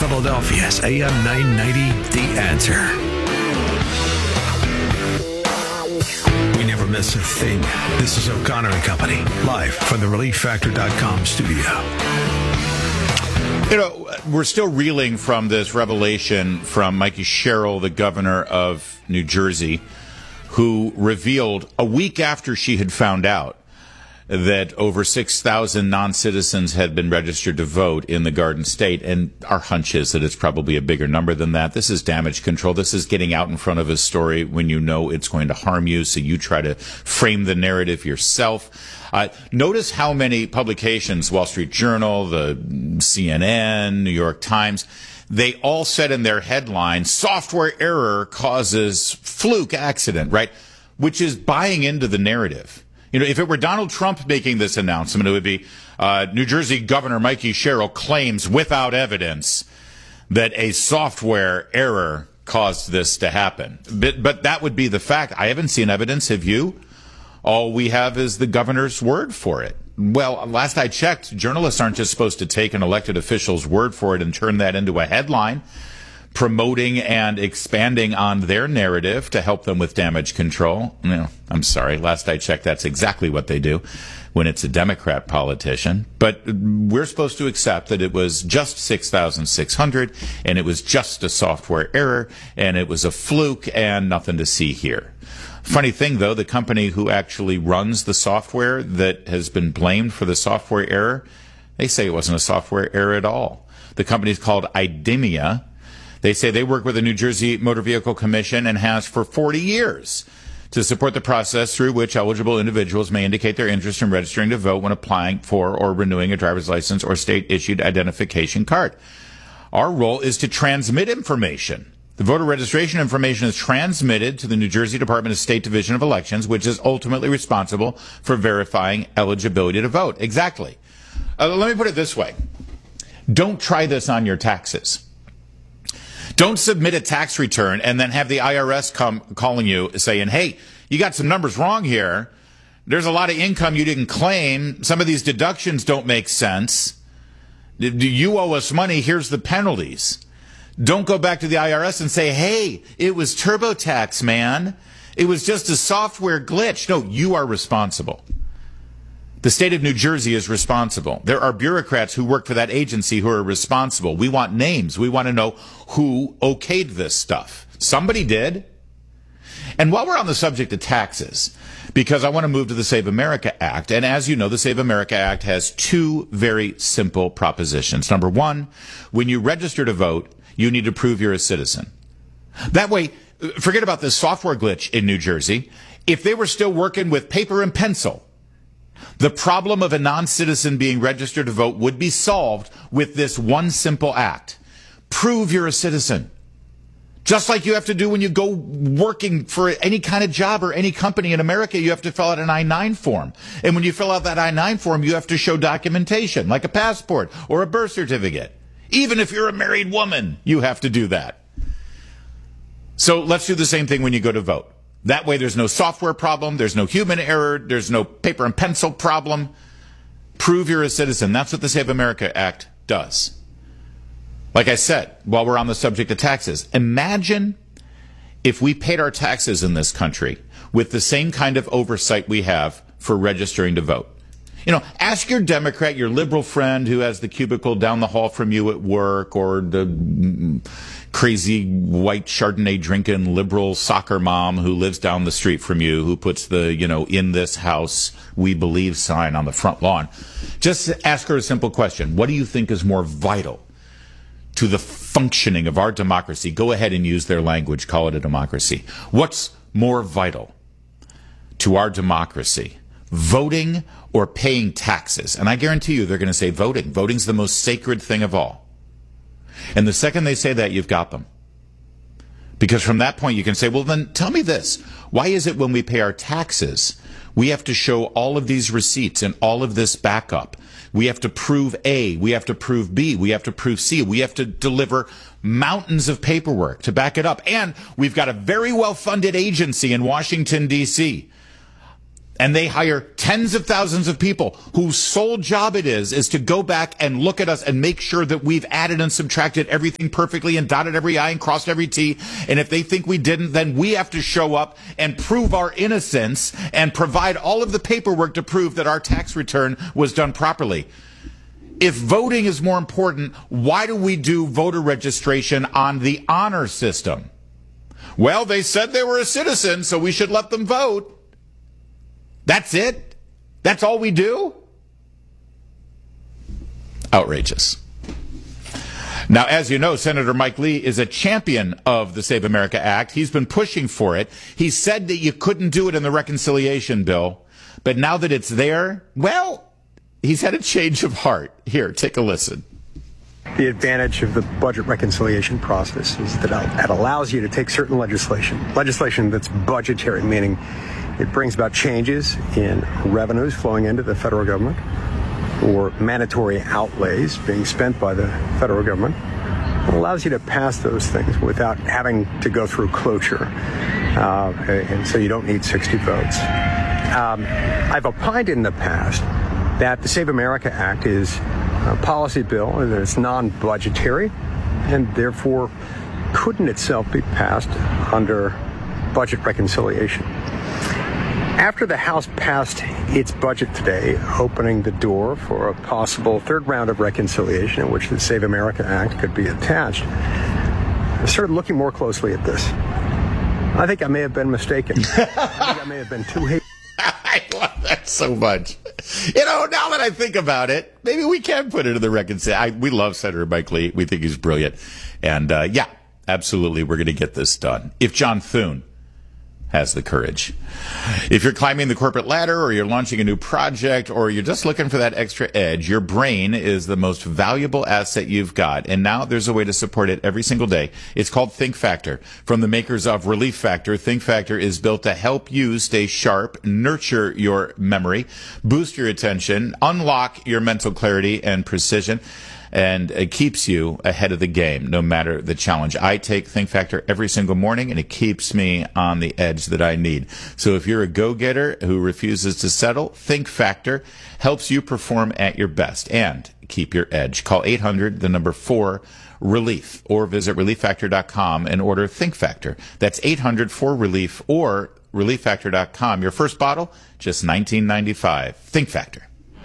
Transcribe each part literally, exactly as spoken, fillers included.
Philadelphia's A M nine ninety, The Answer. We never miss a thing. This is O'Connor and Company, live from the relief factor dot com studio. You know, we're still reeling from this revelation from Mikey Sherrill, the governor of New Jersey, who revealed a week after she had found out that over six thousand non-citizens had been registered to vote in the Garden State, and our hunch is that it's probably a bigger number than that. This is damage control. This is getting out in front of a story when you know it's going to harm you, so you try to frame the narrative yourself. Uh, notice how many publications, Wall Street Journal, the C N N, New York Times, they all said in their headline, software error causes fluke accident, right? Which is buying into the narrative. You know, if it were Donald Trump making this announcement, it would be uh, New Jersey Governor Mikey Sherrill claims without evidence that a software error caused this to happen. But, but that would be the fact. I haven't seen evidence. Have you? All we have is the governor's word for it. Well, last I checked, journalists aren't just supposed to take an elected official's word for it and turn that into a headline, promoting and expanding on their narrative to help them with damage control. No, I'm sorry. Last I checked, that's exactly what they do when it's a Democrat politician. But we're supposed to accept that it was just six thousand six hundred, and it was just a software error, and it was a fluke, and nothing to see here. Funny thing, though, the company who actually runs the software that has been blamed for the software error, they say it wasn't a software error at all. The company is called IDEMIA. They say they work with the New Jersey Motor Vehicle Commission and has for forty years to support the process through which eligible individuals may indicate their interest in registering to vote when applying for or renewing a driver's license or state-issued identification card. Our role is to transmit information. The voter registration information is transmitted to the New Jersey Department of State Division of Elections, which is ultimately responsible for verifying eligibility to vote. Exactly. Uh, let me put it this way. Don't try this on your taxes. Don't submit a tax return and then have the I R S come calling you saying, hey, you got some numbers wrong here. There's a lot of income you didn't claim. Some of these deductions don't make sense. Do you owe us money? Here's the penalties. Don't go back to the I R S and say, hey, it was TurboTax, man. It was just a software glitch. No, you are responsible. The state of New Jersey is responsible. There are bureaucrats who work for that agency who are responsible. We want names. We want to know who okayed this stuff. Somebody did. And while we're on the subject of taxes, because I want to move to the Save America Act, and as you know, the Save America Act has two very simple propositions. Number one, when you register to vote, you need to prove you're a citizen. That way, forget about this software glitch in New Jersey. If they were still working with paper and pencil, the problem of a non-citizen being registered to vote would be solved with this one simple act. Prove you're a citizen. Just like you have to do when you go working for any kind of job or any company in America, you have to fill out an I nine form. And when you fill out that I nine form, you have to show documentation, like a passport or a birth certificate. Even if you're a married woman, you have to do that. So let's do the same thing when you go to vote. That way there's no software problem, there's no human error, there's no paper and pencil problem. Prove you're a citizen. That's what the Save America Act does. Like I said, while we're on the subject of taxes, imagine if we paid our taxes in this country with the same kind of oversight we have for registering to vote. You know, ask your Democrat, your liberal friend who has the cubicle down the hall from you at work, or the crazy white Chardonnay drinking liberal soccer mom who lives down the street from you, who puts the, you know, in this house we believe sign on the front lawn. Just ask her a simple question. What do you think is more vital to the functioning of our democracy? Go ahead and use their language. Call it a democracy. What's more vital to our democracy? Voting or paying taxes? And I guarantee you they're going to say voting. Voting's the most sacred thing of all. And the second they say that, you've got them. Because from that point you can say, well, then tell me this. Why is it when we pay our taxes, we have to show all of these receipts and all of this backup? We have to prove A, we have to prove B, we have to prove C, we have to deliver mountains of paperwork to back it up. And we've got a very well-funded agency in Washington, D C And they hire tens of thousands of people whose sole job it is, is to go back and look at us and make sure that we've added and subtracted everything perfectly and dotted every I and crossed every T. And if they think we didn't, then we have to show up and prove our innocence and provide all of the paperwork to prove that our tax return was done properly. If voting is more important, why do we do voter registration on the honor system? Well, they said they were a citizen, so we should let them vote. That's it? That's all we do? Outrageous. Now, as you know, Senator Mike Lee is a champion of the Save America Act. He's been pushing for it. He said that you couldn't do it in the reconciliation bill. But now that it's there, well, he's had a change of heart. Here, take a listen. The advantage of the budget reconciliation process is that it allows you to take certain legislation, legislation that's budgetary, meaning it brings about changes in revenues flowing into the federal government or mandatory outlays being spent by the federal government. It allows you to pass those things without having to go through cloture, uh, and so you don't need sixty votes. Um, I've opined in the past that the Save America Act is a policy bill and that it's non-budgetary and therefore couldn't itself be passed under budget reconciliation. After the House passed its budget today, opening the door for a possible third round of reconciliation in which the Save America Act could be attached, I started looking more closely at this. I think I may have been mistaken. I think I may have been too hasty. I love that so much. You know, now that I think about it, maybe we can put it in the reconciliation. We love Senator Mike Lee. We think he's brilliant. And, uh, yeah, absolutely, we're going to get this done. If John Thune has the courage. If you're climbing the corporate ladder or you're launching a new project or you're just looking for that extra edge, your brain is the most valuable asset you've got. And now there's a way to support it every single day. It's called Think Factor. From the makers of Relief Factor, Think Factor is built to help you stay sharp, nurture your memory, boost your attention, unlock your mental clarity and precision. And it keeps you ahead of the game, no matter the challenge. I take Think Factor every single morning, and it keeps me on the edge that I need. So if you're a go-getter who refuses to settle, Think Factor helps you perform at your best and keep your edge. Call eight hundred, the number four, relief, or visit relief factor dot com and order Think Factor. That's eight hundred four relief or relief factor dot com. Your first bottle, just nineteen ninety-five. Think Factor.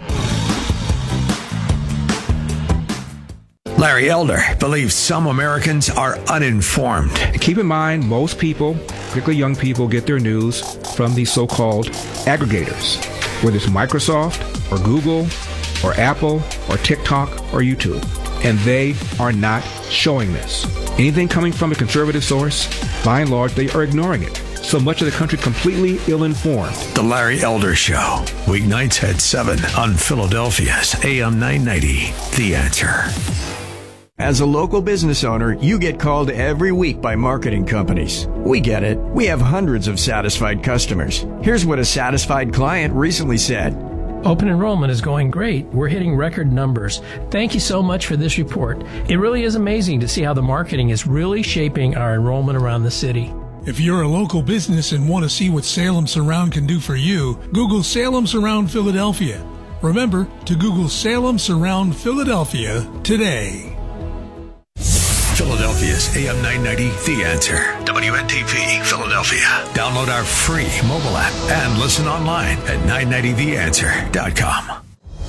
Larry Elder believes some Americans are uninformed. Keep in mind, most people, particularly young people, get their news from these so-called aggregators, whether it's Microsoft or Google or Apple or TikTok or YouTube. And they are not showing this. Anything coming from a conservative source, by and large, they are ignoring it. So much of the country completely ill-informed. The Larry Elder Show, weeknights at seven on Philadelphia's A M nine ninety, The Answer. As a local business owner, you get called every week by marketing companies. We get it. We have hundreds of satisfied customers. Here's what a satisfied client recently said. Open enrollment is going great. We're hitting record numbers. Thank you so much for this report. It really is amazing to see how the marketing is really shaping our enrollment around the city. If you're a local business and want to see what Salem Surround can do for you, Google Salem Surround Philadelphia. Remember to Google Salem Surround Philadelphia today. Philadelphia's A M nine ninety, The Answer. W N T P, Philadelphia. Download our free mobile app and listen online at nine ninety the answer dot com.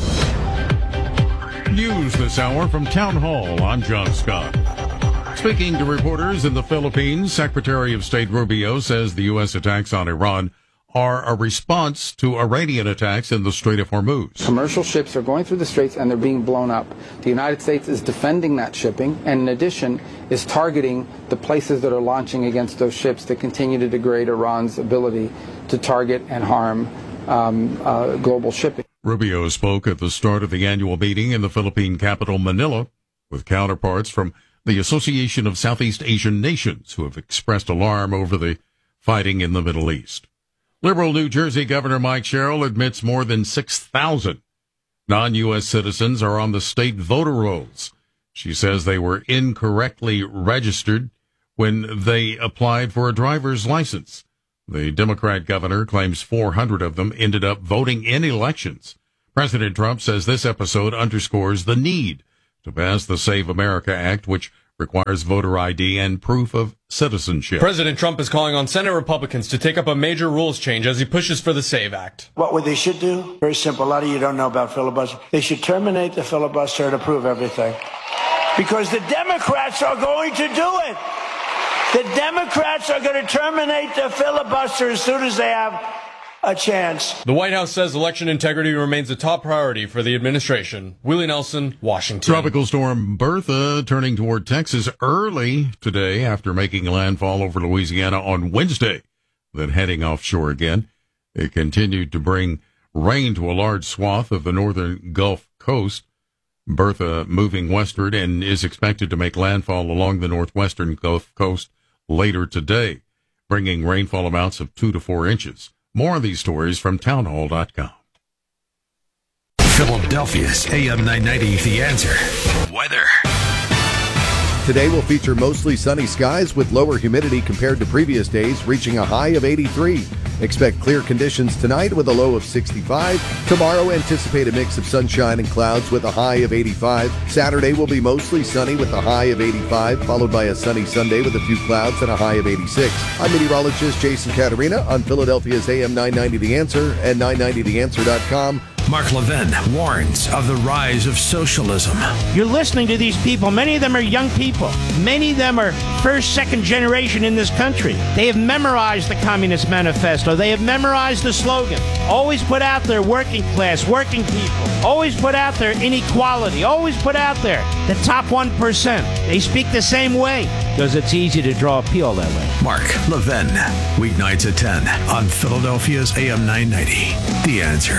News this hour from Town Hall. I'm John Scott. Speaking to reporters in the Philippines, Secretary of State Rubio says the U S attacks on Iran are a response to Iranian attacks in the Strait of Hormuz. Commercial ships are going through the straits and they're being blown up. The United States is defending that shipping and in addition is targeting the places that are launching against those ships that continue to degrade Iran's ability to target and harm um, uh, global shipping. Rubio spoke at the start of the annual meeting in the Philippine capital, Manila, with counterparts from the Association of Southeast Asian Nations who have expressed alarm over the fighting in the Middle East. Liberal New Jersey Governor Mike Sherrill admits more than six thousand non-U S citizens are on the state voter rolls. She says they were incorrectly registered when they applied for a driver's license. The Democrat governor claims four hundred of them ended up voting in elections. President Trump says this episode underscores the need to pass the Save America Act, which requires voter I D and proof of citizenship. President Trump is calling on Senate Republicans to take up a major rules change as he pushes for the SAVE Act. What would they should do? Very simple. A lot of you don't know about filibuster. They should terminate the filibuster and approve everything. Because the Democrats are going to do it. The Democrats are going to terminate the filibuster as soon as they have a chance. The White House says election integrity remains a top priority for the administration. Willie Nelson, Washington. Tropical storm Bertha turning toward Texas early today after making landfall over Louisiana on Wednesday, then heading offshore again. It continued to bring rain to a large swath of the northern Gulf Coast. Bertha moving westward and is expected to make landfall along the northwestern Gulf Coast later today, bringing rainfall amounts of two to four inches. More of these stories from townhall dot com. Philadelphia's A M nine ninety, The Answer. Weather. Today will feature mostly sunny skies with lower humidity compared to previous days, reaching a high of eighty-three. Expect clear conditions tonight with a low of sixty-five. Tomorrow, anticipate a mix of sunshine and clouds with a high of eighty-five. Saturday will be mostly sunny with a high of eighty-five, followed by a sunny Sunday with a few clouds and a high of eighty-six. I'm meteorologist Jason Caterina on Philadelphia's A M nine ninety The Answer and nine ninety the answer dot com. Mark Levin warns of the rise of socialism. You're listening to these people. Many of them are young people. Many of them are first, second generation in this country. They have memorized the Communist Manifesto. They have memorized the slogan. Always put out there working class, working people. Always put out there inequality. Always put out there the top one percent. They speak the same way because it's easy to draw appeal that way. Mark Levin, weeknights at ten on Philadelphia's A M nine ninety. The Answer.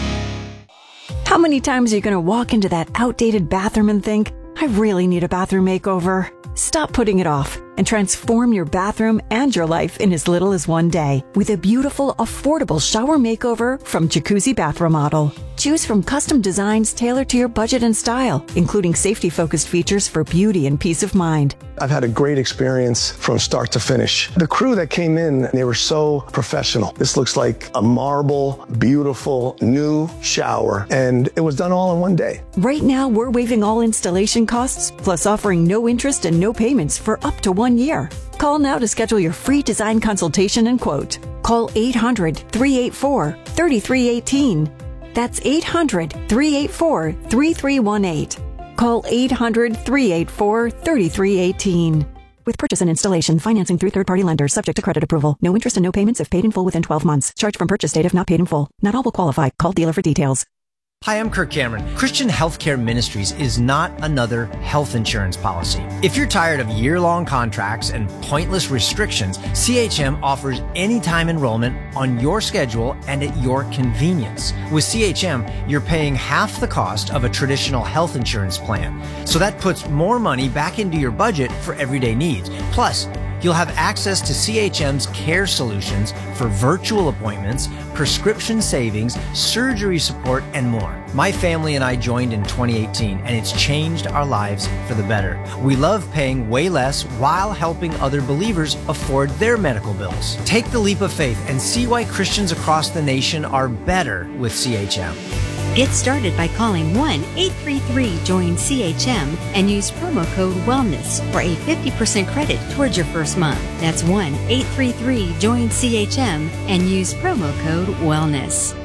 How many times are you going to walk into that outdated bathroom and think, I really need a bathroom makeover? Stop putting it off and transform your bathroom and your life in as little as one day with a beautiful, affordable shower makeover from Jacuzzi Bath Remodel. Choose from custom designs tailored to your budget and style, including safety-focused features for beauty and peace of mind. I've had a great experience from start to finish. The crew that came in, they were so professional. This looks like a marble, beautiful, new shower, and it was done all in one day. Right now, we're waiving all installation costs, plus offering no interest and no payments for up to one year. Call now to schedule your free design consultation and quote. Call eight hundred, three eight four, three three one eight. That's eight hundred, three eight four, three three one eight. Call eight hundred, three eight four, three three one eight. With purchase and installation, financing through third-party lenders subject to credit approval. No interest and no payments if paid in full within twelve months. Charge from purchase date if not paid in full. Not all will qualify. Call dealer for details. Hi, I'm Kirk Cameron. Christian Healthcare Ministries is not another health insurance policy. If you're tired of year-long contracts and pointless restrictions, C H M offers anytime enrollment on your schedule and at your convenience. With C H M, you're paying half the cost of a traditional health insurance plan. So that puts more money back into your budget for everyday needs. Plus, you'll have access to C H M's care solutions for virtual appointments, prescription savings, surgery support, and more. My family and I joined in twenty eighteen, and it's changed our lives for the better. We love paying way less while helping other believers afford their medical bills. Take the leap of faith and see why Christians across the nation are better with C H M. Get started by calling one eight three three join C H M and use promo code WELLNESS for a fifty percent credit towards your first month. That's one eight three three join C H M and use promo code WELLNESS.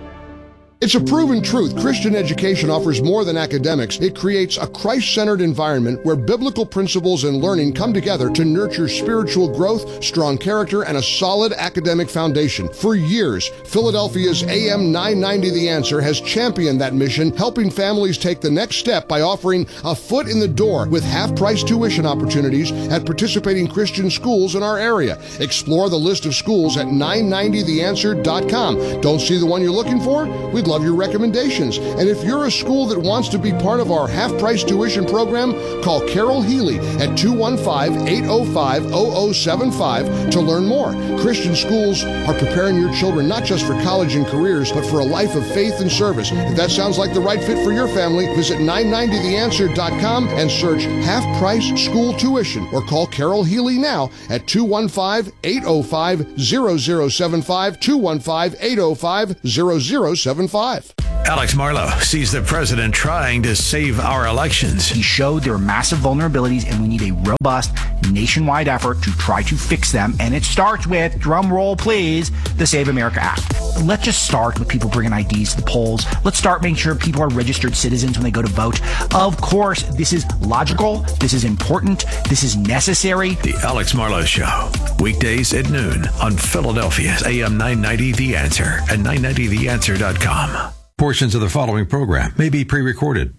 It's a proven truth. Christian education offers more than academics. It creates a Christ-centered environment where biblical principles and learning come together to nurture spiritual growth, strong character, and a solid academic foundation. For years, Philadelphia's A M nine ninety The Answer has championed that mission, helping families take the next step by offering a foot in the door with half-price tuition opportunities at participating Christian schools in our area. Explore the list of schools at nine ninety the answer dot com. Don't see the one you're looking for? We'd We'd love your recommendations. And if you're a school that wants to be part of our half-price tuition program, call Carol Healy at two one five, eight oh five, oh oh seven five to learn more. Christian schools are preparing your children not just for college and careers, but for a life of faith and service. If that sounds like the right fit for your family, visit nine ninety the answer dot com and search half-price school tuition, or call Carol Healy now at two one five, eight oh five, oh oh seven five, two one five, eight oh five, oh oh seven five. Alex Marlow sees the president trying to save our elections. He showed there are massive vulnerabilities and we need a robust nationwide effort to try to fix them. And it starts with, drum roll please, the Save America Act. Let's just start with people bringing I Ds to the polls. Let's start making sure people are registered citizens when they go to vote. Of course, this is logical. This is important. This is necessary. The Alex Marlow Show, weekdays at noon on Philadelphia's A M nine ninety The Answer and nine ninety the answer dot com. Portions of the following program may be pre-recorded.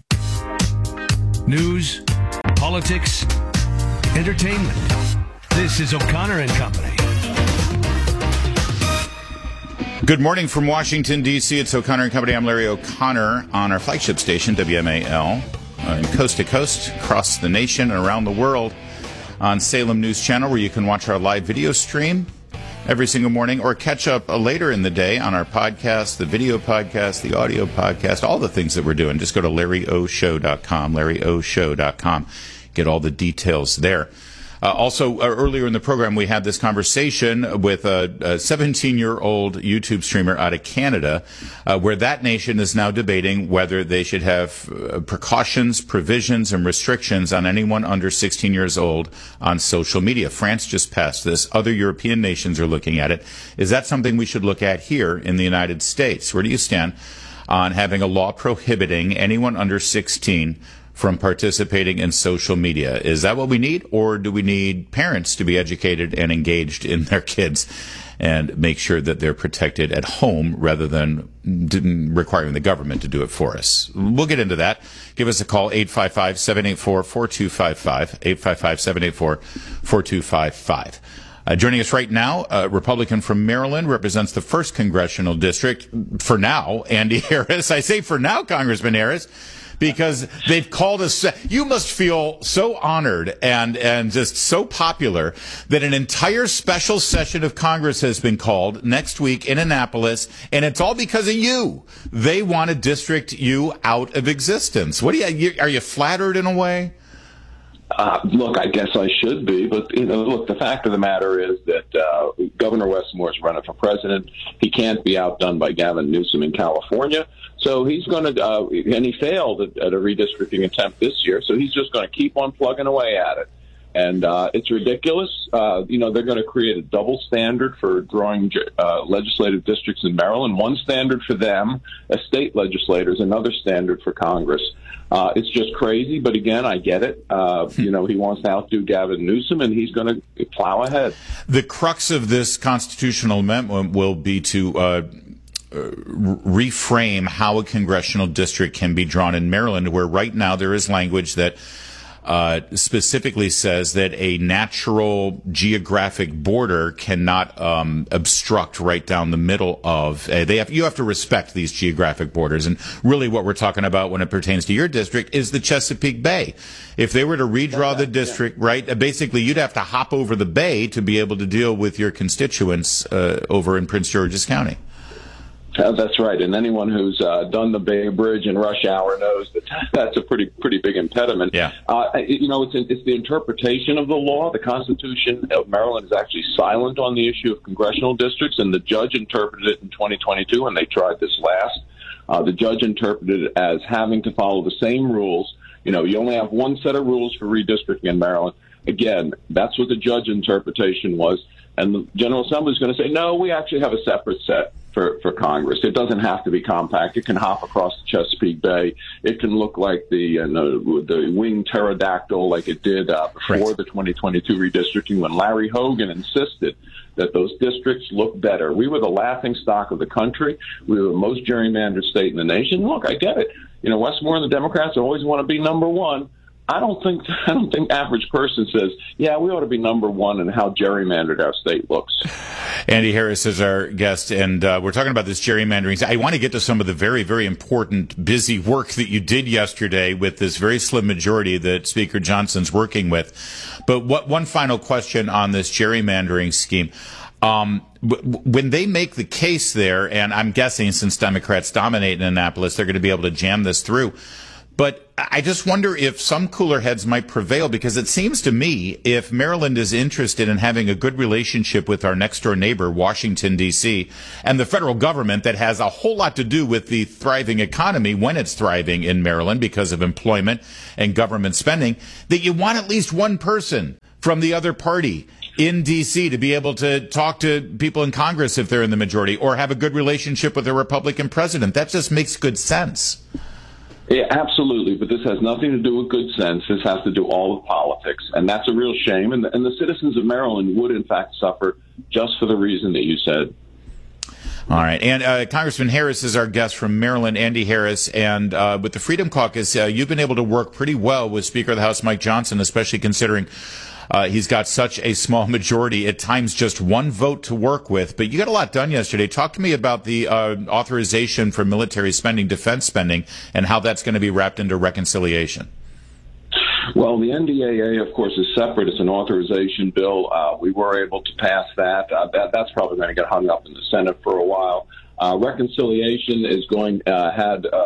News, politics, entertainment. This is O'Connor and Company. Good morning from Washington, D C. It's O'Connor and Company. I'm Larry O'Connor on our flagship station, W M A L, uh, coast to coast, across the nation and around the world on Salem News Channel, where you can watch our live video stream every single morning, or catch up uh, later in the day on our podcast, the video podcast, the audio podcast, all the things that we're doing. Just go to larry o show dot com, larry o show dot com. Get all the details there. Uh, also, uh, earlier in the program, we had this conversation with a seventeen-year-old YouTube streamer out of Canada, uh, where that nation is now debating whether they should have uh, precautions, provisions, and restrictions on anyone under sixteen years old on social media. France just passed this. Other European nations are looking at it. Is that something we should look at here in the United States? Where do you stand on having a law prohibiting anyone under sixteen from participating in social media? Is that what we need, or do we need parents to be educated and engaged in their kids and make sure that they're protected at home rather than requiring the government to do it for us? We'll get into that. Give us a call, eight five five, seven eight four, four two five five, eight five five, seven eight four, four two five five. Uh, joining us right now, a Republican from Maryland, represents the first congressional district for now, Andy Harris. I say for now, Congressman Harris, because they've called us. You must feel so honored and, and just so popular that an entire special session of Congress has been called next week in Annapolis, and it's all because of you. They want to district you out of existence. What do you, are you flattered in a way? Uh, look, I guess I should be, but, you know, look, the fact of the matter is that uh, Governor Wes Moore is running for president. He can't be outdone by Gavin Newsom in California. So he's going to, uh, and he failed at, at a redistricting attempt this year, so he's just going to keep on plugging away at it. And uh, it's ridiculous. Uh, you know, they're going to create a double standard for drawing uh, legislative districts in Maryland, one standard for them as state legislators, another standard for Congress. Uh, it's just crazy, but again, I get it. Uh, you know, he wants to outdo Gavin Newsom, and he's going to plow ahead. The crux of this constitutional amendment will be to uh, reframe how a congressional district can be drawn in Maryland, where right now there is language that Uh, specifically says that a natural geographic border cannot um, obstruct right down the middle of. Uh, they have you have to respect these geographic borders, and really what we're talking about when it pertains to your district is the Chesapeake Bay. If they were to redraw the district, right, uh, basically you'd have to hop over the bay to be able to deal with your constituents uh, over in Prince George's County. Uh, that's right, and anyone who's uh, done the Bay Bridge in rush hour knows that that's a pretty pretty big impediment. Yeah. Uh, you know, it's it's the interpretation of the law. The Constitution of Maryland is actually silent on the issue of congressional districts, and the judge interpreted it in twenty twenty-two, and they tried this last. Uh, the judge interpreted it as having to follow the same rules. You know, you only have one set of rules for redistricting in Maryland. Again, that's what the judge interpretation was, and the General Assembly is going to say, no, we actually have a separate set for, for Congress. It doesn't have to be compact. It can hop across the Chesapeake Bay. It can look like the uh, the winged pterodactyl like it did uh, before right. the twenty twenty-two redistricting, when Larry Hogan insisted that those districts look better. We were the laughing stock of the country. We were the most gerrymandered state in the nation. Look, I get it. You know, Wes Moore and the Democrats always want to be number one. I don't think I don't think average person says, yeah, we ought to be number one in how gerrymandered our state looks. Andy Harris is our guest, and uh, we're talking about this gerrymandering. I want to get to some of the very, very important, busy work that you did yesterday with this very slim majority that Speaker Johnson's working with. But what one final question on this gerrymandering scheme. Um, w- when they make the case there, and I'm guessing since Democrats dominate in Annapolis, they're going to be able to jam this through. But I just wonder if some cooler heads might prevail, because it seems to me if Maryland is interested in having a good relationship with our next door neighbor, Washington, D C, and the federal government that has a whole lot to do with the thriving economy when it's thriving in Maryland because of employment and government spending, that you want at least one person from the other party in D C to be able to talk to people in Congress if they're in the majority, or have a good relationship with a Republican president. That just makes good sense. Yeah, absolutely. But this has nothing to do with good sense. This has to do all with politics. And that's a real shame. And the, and the citizens of Maryland would, in fact, suffer just for the reason that you said. All right. And uh, Congressman Harris is our guest from Maryland, Andy Harris. And uh, with the Freedom Caucus, uh, you've been able to work pretty well with Speaker of the House Mike Johnson, especially considering Uh, he's got such a small majority, at times just one vote to work with. But you got a lot done yesterday. Talk to me about the uh, authorization for military spending, defense spending, and how that's going to be wrapped into reconciliation. Well, the N D A A, of course, is separate. It's an authorization bill. Uh, we were able to pass that. Uh, that. That's probably going to get hung up in the Senate for a while. Uh, reconciliation is going, uh, had, uh,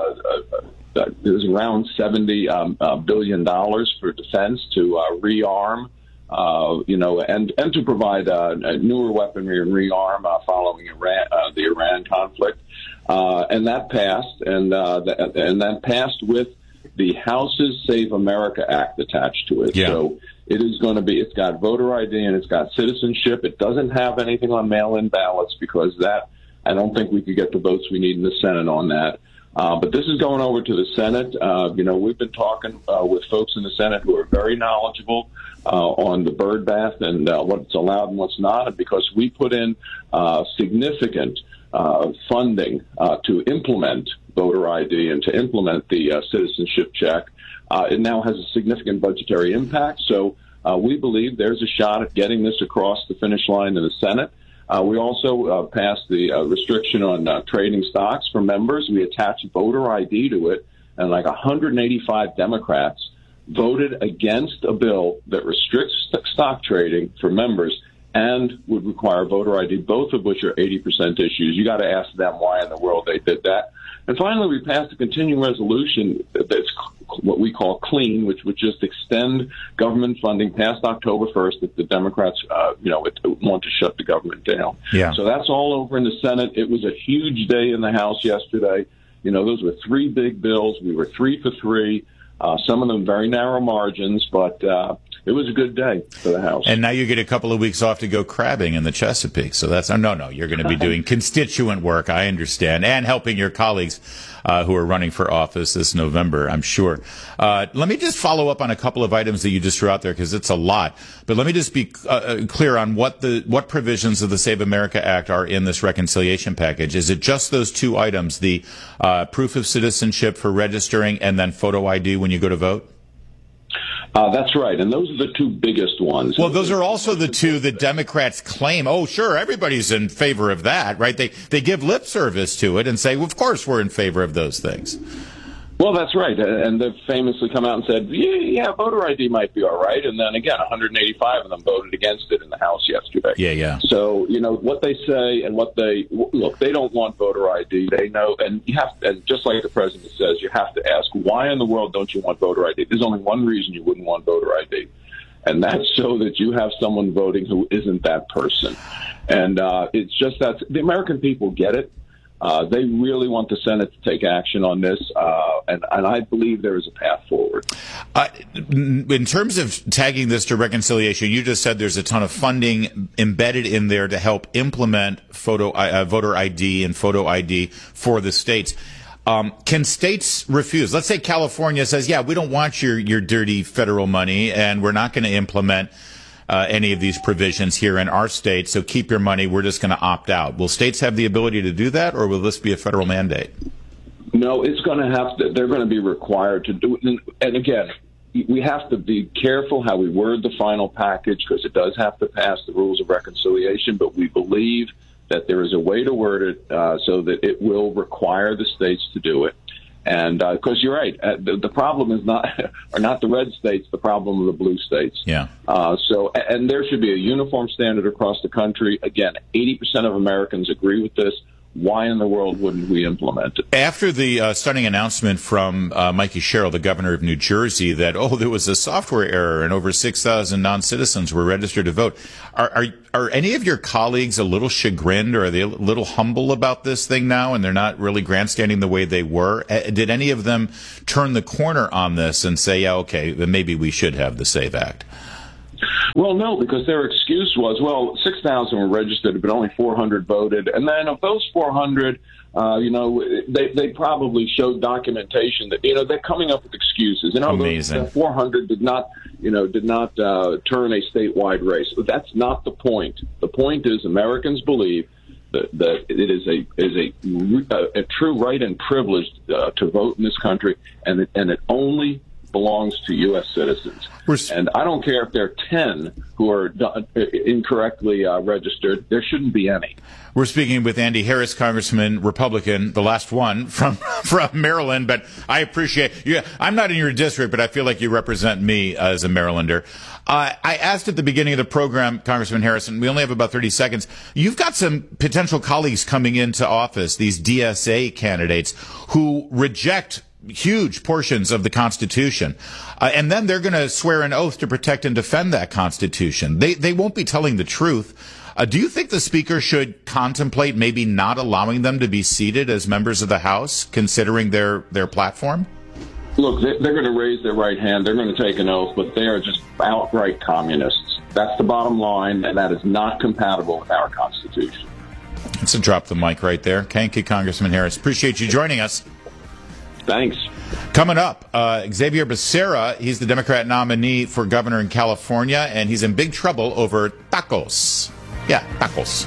uh, there's around seventy um, uh, billion dollars for defense to uh, rearm. Uh, you know, and, and to provide uh, newer weaponry and rearm uh, following Iran, uh, the Iran conflict. Uh, and that passed, and, uh, th- and that passed with the House's Save America Act attached to it. Yeah. So it is going to be, it's got voter I D and it's got citizenship. It doesn't have anything on mail-in ballots, because that, I don't think we could get the votes we need in the Senate on that. Uh, but this is going over to the Senate. Uh, you know, we've been talking uh, with folks in the Senate who are very knowledgeable uh, on the bird bath and uh, what's allowed and what's not. And because we put in uh, significant uh, funding uh, to implement voter I D and to implement the uh, citizenship check, uh, it now has a significant budgetary impact. So uh, we believe there's a shot at getting this across the finish line in the Senate. Uh, we also uh, passed the uh, restriction on uh, trading stocks for members. We attached voter I D to it, and like one hundred eighty-five Democrats voted against a bill that restricts st- stock trading for members and would require voter I D, both of which are eighty percent issues. You got to ask them why in the world they did that. And finally, we passed a continuing resolution that's what we call clean, which would just extend government funding past October first if the Democrats, uh, you know, want to shut the government down. Yeah. So that's all over in the Senate. It was a huge day in the House yesterday. You know, those were three big bills. We were three for three. Uh, some of them very narrow margins, but uh, it was a good day for the House. And now you get a couple of weeks off to go crabbing in the Chesapeake. So that's, oh, no, no, you're going to be doing constituent work, I understand, and helping your colleagues uh, who are running for office this November, I'm sure. Uh, let me just follow up on a couple of items that you just threw out there, because it's a lot. But let me just be uh, clear on what the what provisions of the Save America Act are in this reconciliation package. Is it just those two items, the uh, proof of citizenship for registering and then photo I D when you go to vote? Uh, that's right, and those are the two biggest ones. Well, those are also the two that Democrats claim, oh, sure, everybody's in favor of that, right? They they give lip service to it and say, well, of course we're in favor of those things. Well, that's right, and they've famously come out and said, yeah, yeah, voter I D might be all right, and then again, one hundred eighty-five of them voted against it in the House yesterday. Yeah, yeah. So, you know, what they say and what they, look, they don't want voter I D. They know, and you have, and just like the president says, you have to ask, why in the world don't you want voter I D? There's only one reason you wouldn't want voter I D, and that's so that you have someone voting who isn't that person. And uh, it's just that the American people get it. Uh, they really want the Senate to take action on this, uh, and, and I believe there is a path forward. Uh, in terms of tagging this to reconciliation, you just said there's a ton of funding embedded in there to help implement photo uh, voter I D and photo I D for the states. Um, can states refuse? Let's say California says, yeah, we don't want your, your dirty federal money, and we're not going to implement Uh, any of these provisions here in our state, so keep your money, we're just going to opt out. Will states have the ability to do that, or will this be a federal mandate? No, it's going to have to, they're going to be required to do it. And again, we have to be careful how we word the final package because it does have to pass the rules of reconciliation, but we believe that there is a way to word it uh, so that it will require the states to do it. And because uh, you're right, uh, the, the problem is not are not the red states, the problem of the blue states. Yeah. Uh, so, and there should be a uniform standard across the country. Again, eighty percent of Americans agree with this. Why in the world wouldn't we implement it? After the uh, stunning announcement from uh, Mikey Sherrill, the governor of New Jersey, that, oh, there was a software error and over six thousand non-citizens were registered to vote, are, are are any of your colleagues a little chagrined or are they a little humble about this thing now and they're not really grandstanding the way they were? Uh, did any of them turn the corner on this and say, yeah, okay, then maybe we should have the SAVE Act? Well, no, because their excuse was, well, six thousand were registered, but only four hundred voted. And then of those four hundred, uh, you know, they, they probably showed documentation that, you know, they're coming up with excuses. You know, Amazing. The four hundred did not, you know, did not uh, turn a statewide race. But that's not the point. The point is Americans believe that, that it is a is a, a, a true right and privilege uh, to vote in this country, and it, and it only belongs to U S citizens. And I don't care if there are ten who are incorrectly uh, registered. There shouldn't be any. We're speaking with Andy Harris, Congressman, Republican, the last one from from Maryland. But I appreciate you. I'm not in your district, but I feel like you represent me as a Marylander. Uh, I asked at the beginning of the program, Congressman Harrison, we only have about thirty seconds. You've got some potential colleagues coming into office, these D S A candidates, who reject huge portions of the Constitution. Uh, and then they're going to swear an oath to protect and defend that Constitution. They they won't be telling the truth. Uh, do you think the Speaker should contemplate maybe not allowing them to be seated as members of the House, considering their, their platform? Look, they're going to raise their right hand. They're going to take an oath, but they are just outright communists. That's the bottom line, and that is not compatible with our Constitution. It's a drop the mic right there. Thank you, Congressman Harris. Appreciate you joining us. Thanks. Coming up, uh, Xavier Becerra, he's the Democrat nominee for governor in California, and he's in big trouble over tacos. Yeah, tacos.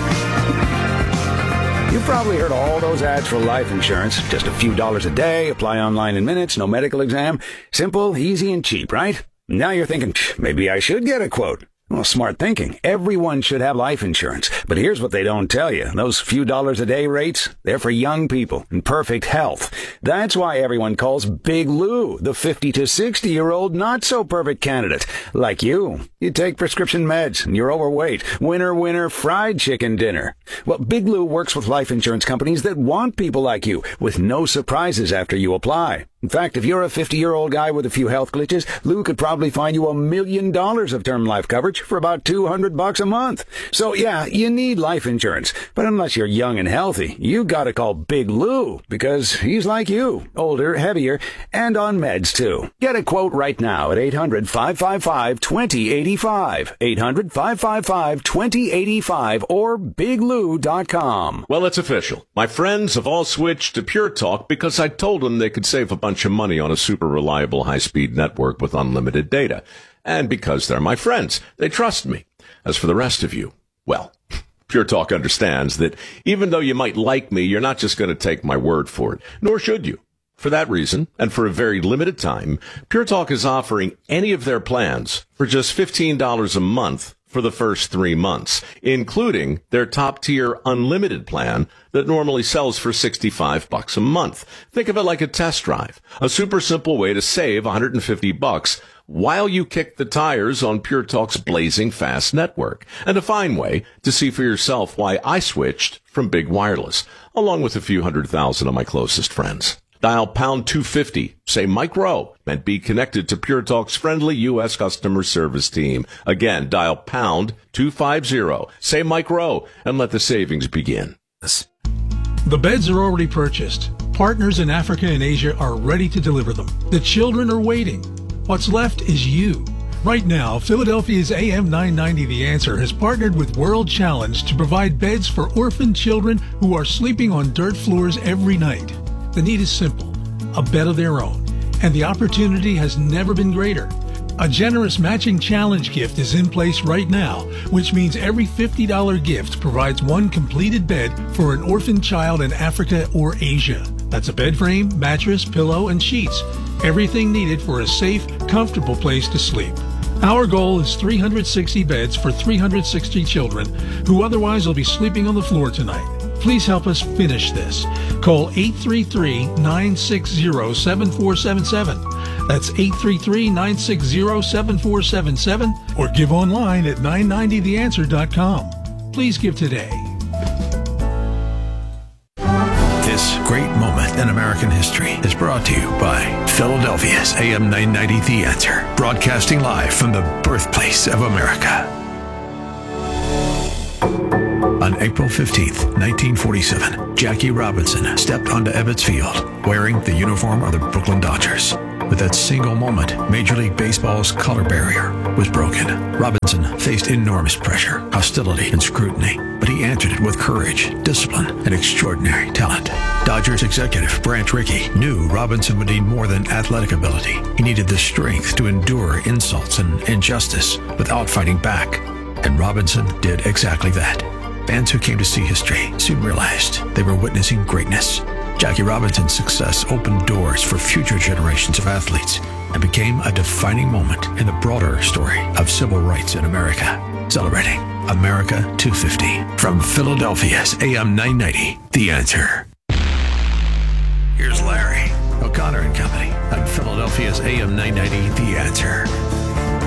You've probably heard all those ads for life insurance. Just a few dollars a day, apply online in minutes, no medical exam. Simple, easy, and cheap, right? Now you're thinking, maybe I should get a quote. Well, smart thinking. Everyone should have life insurance. But here's what they don't tell you. Those few dollars a day rates, they're for young people in perfect health. That's why everyone calls Big Lou the fifty to sixty year old not so perfect candidate. Like you. You take prescription meds and you're overweight. Winner, winner, fried chicken dinner. Well, Big Lou works with life insurance companies that want people like you with no surprises after you apply. In fact, if you're a fifty-year-old guy with a few health glitches, Lou could probably find you a million dollars of term life coverage for about two hundred bucks a month. So yeah, you need life insurance. But unless you're young and healthy, you gotta call Big Lou because he's like you, older, heavier, and on meds too. Get a quote right now at eight hundred, five five five, two zero eight five, eight hundred, five five five, two zero eight five or big lou dot com. Well, it's official. My friends have all switched to Pure Talk because I told them they could save a bunch of money on a super reliable high-speed network with unlimited data. And because they're my friends, they trust me. As for the rest of you, well, Pure Talk understands that even though you might like me, you're not just going to take my word for it, nor should you. For that reason, and for a very limited time, Pure Talk is offering any of their plans for just fifteen dollars a month for the first three months, including their top-tier unlimited plan that normally sells for sixty-five bucks a month. Think of it like a test drive, a super simple way to save one hundred fifty bucks while you kick the tires on Pure Talk's blazing fast network, and a fine way to see for yourself why I switched from Big Wireless, along with a few hundred thousand of my closest friends. Dial pound two fifty, say Mike Rowe, and be connected to Pure Talk's friendly U S customer service team. Again, dial pound two fifty, say Mike Rowe, and let the savings begin. The beds are already purchased. Partners in Africa and Asia are ready to deliver them. The children are waiting. What's left is you. Right now, Philadelphia's A M nine ninety The Answer has partnered with World Challenge to provide beds for orphan children who are sleeping on dirt floors every night. The need is simple, a bed of their own, and the opportunity has never been greater. A generous matching challenge gift is in place right now, which means every fifty dollars gift provides one completed bed for an orphan child in Africa or Asia. That's a bed frame, mattress, pillow, and sheets. Everything needed for a safe, comfortable place to sleep. Our goal is three hundred sixty beds for three hundred sixty children who otherwise will be sleeping on the floor tonight. Please help us finish this. Call eight three three, nine six zero, seven four seven seven. That's eight three three, nine six zero, seven four seven seven or give online at nine ninety the answer dot com. Please give today. This great moment in American history is brought to you by Philadelphia's A M nine ninety The Answer, broadcasting live from the birthplace of America. On April fifteenth, nineteen forty-seven, Jackie Robinson stepped onto Ebbets Field wearing the uniform of the Brooklyn Dodgers. With that single moment, Major League Baseball's color barrier was broken. Robinson faced enormous pressure, hostility, and scrutiny, but he answered it with courage, discipline, and extraordinary talent. Dodgers executive Branch Rickey knew Robinson would need more than athletic ability. He needed the strength to endure insults and injustice without fighting back. And Robinson did exactly that. Fans who came to see history soon realized they were witnessing greatness. Jackie Robinson's success opened doors for future generations of athletes and became a defining moment in the broader story of civil rights in America. Celebrating America two fifty from Philadelphia's A M nine ninety, The Answer. Here's Larry O'Connor and Company on Philadelphia's A M nine ninety, The Answer.